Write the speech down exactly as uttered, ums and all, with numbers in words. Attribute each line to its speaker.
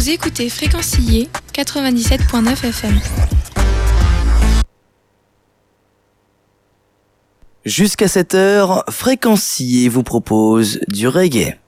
Speaker 1: Vous écoutez Fréquencier quatre-vingt-dix-sept virgule neuf F M.
Speaker 2: Jusqu'à cette heure, Fréquencier vous propose du reggae.